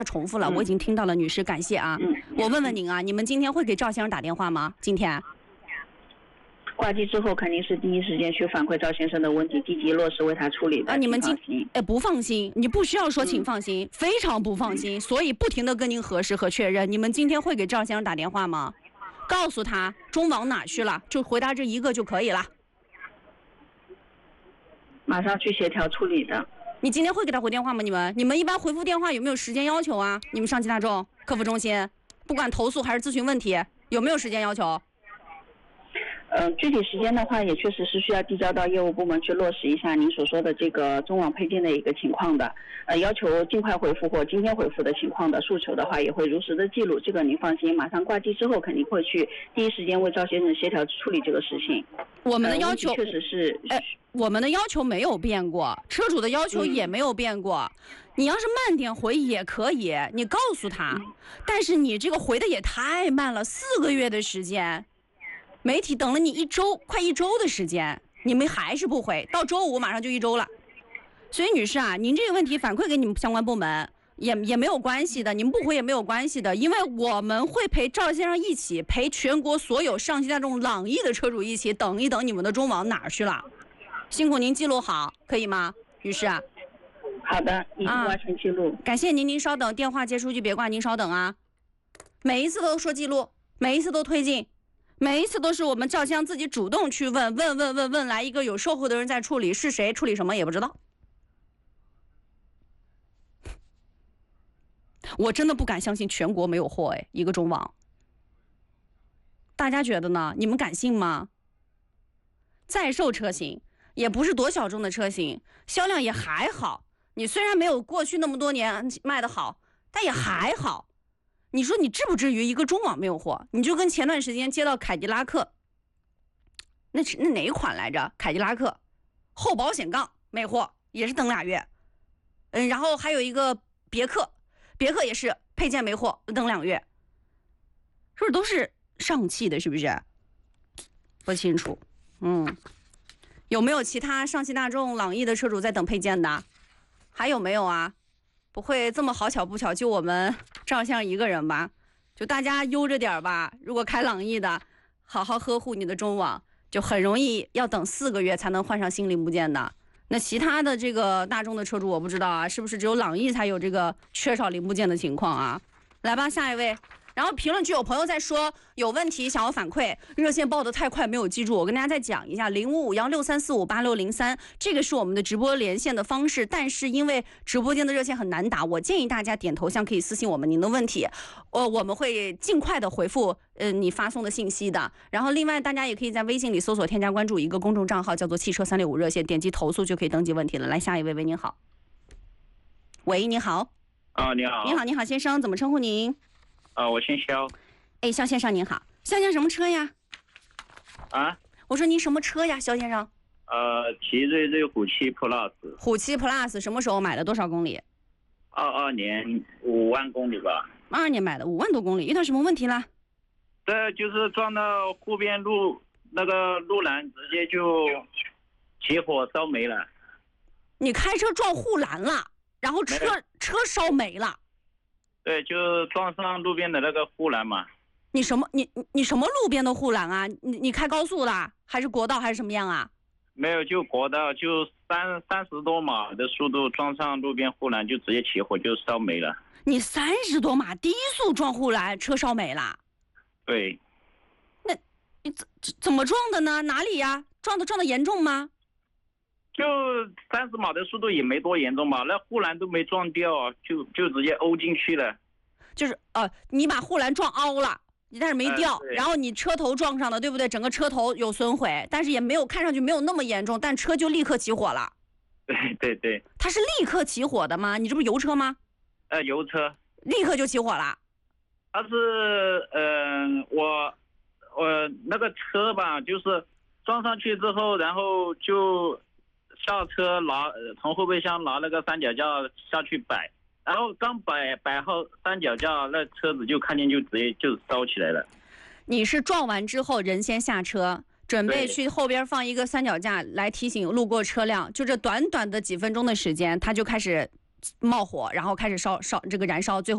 重复了，我已经听到了，女士，感谢啊。我问问您啊，你们今天会给赵先生打电话吗？今天？ 挂机之后肯定是第一时间去反馈赵先生的问题，积极落实为他处理的。 你们不放心，你不需要说请放心，非常不放心，所以不停的跟您核实和确认。你们今天会给赵先生打电话吗？告诉他中网哪去了，就回答这一个就可以了。 马上去协调处理的。 你今天会给他回电话吗？你们一般回复电话有没有时间要求啊？你们上汽大众客服中心，不管投诉还是咨询问题，有没有时间要求？ 具体时间的话，也确实是需要递交到业务部门去落实一下您所说的这个中网配件的一个情况的。要求尽快回复或今天回复的情况的诉求的话，也会如实的记录，这个您放心。马上挂机之后，肯定会去第一时间为赵先生协调处理这个事情。 我们的要求确实是， 我们的要求没有变过，车主的要求也没有变过。你要是慢点回也可以，你告诉他，但是你这个回的也太慢了，4个月的时间。媒体等了你快一周的时间，你们还是不回，到周5马上就1周了。所以女士啊，您这个问题反馈给你们相关部门也没有关系的，你们不回也没有关系的，因为我们会陪赵先生一起，陪全国所有上汽大众朗逸的车主一起等一等你们的中网哪儿去了。辛苦您记录好，可以吗，女士？ 好的，已经完成记录。 感谢您，您稍等，电话接出去别挂，您稍等啊。每一次都说记录，每一次都推进。每一次都是我们赵先生自己主动去问来一个有售后的人在处理，是谁处理什么也不知道。我真的不敢相信全国没有货一个中网。大家觉得呢？你们敢信吗？在售车型也不是多小众的车型，销量也还好。你虽然没有过去那么多年卖得好，但也还好。你说你至不至于一个中网没有货？你就跟前段时间接到凯迪拉克，那哪一款来着？凯迪拉克后保险杠没货，也是等2月。然后还有一个别克也是配件没货，等2月。是不是都是上汽的？是不是？不清楚。有没有其他上汽大众、朗逸的车主在等配件的？还有没有啊？不会这么好巧不巧就我们赵先生一个人吧？就大家悠着点吧。如果开朗逸的，好好呵护你的中网，就很容易要等4个月才能换上新零部件的。那其他的这个大众的车主我不知道啊，是不是只有朗逸才有这个缺少零部件的情况啊？来吧，下一位。然后评论区有朋友在说有问题想要反馈，热线报得太快没有记住，我跟大家再讲一下，055163458603，这个是我们的直播连线的方式，但是因为直播间的热线很难打，我建议大家点头像可以私信我们您的问题，我们会尽快的回复你发送的信息的。然后另外大家也可以在微信里搜索添加关注一个公众账号叫做汽车365热线，点击投诉就可以登记问题了。来下一位，喂，您好。喂，你好。 你好。 你好，先生，怎么称呼您？ 我姓肖。 肖先生您好。肖先生什么车呀？我说您什么车呀，肖先生？ 奇瑞瑞虎7 Plus。 虎7 Plus 什么时候买的？多少公里 ？22年5万公里吧。 22年买的5万多公里，遇到什么问题了？ 对，就是撞到湖边那个路栏，直接就起火烧没了。 你开车撞护栏了，然后车烧没了？ 对，就撞上路边的那个护栏嘛。 你什么路边的护栏啊？你开高速的还是国道还是什么样啊？ 没有，就国道，就30多码的速度撞上路边护栏，就直接起火就烧没了。 你30多码低速撞护栏，车烧没了？ 对。 那你怎么撞的呢？哪里呀？撞的严重吗？ 就30码的速度也没多严重吧，那护栏都没撞掉，就直接欧进去了。 就是你把护栏撞凹了，但是没掉，然后你车头撞上了，对不对？整个车头有损毁，但是也没有看上去没有那么严重，但车就立刻起火了。 对。 它是立刻起火的吗？你这不是油车吗？ 油车。 立刻就起火了。 它是我那个车吧，就是撞上去之后，然后就下车从后备箱拿那个三脚架下去摆，然后刚摆好三脚架，那车子就看见就直接就烧起来了。 你是撞完之后人先下车，准备去后边放一个三脚架来提醒路过车辆，就这短短的几分钟的时间，它就开始冒火，然后开始烧这个燃烧，最后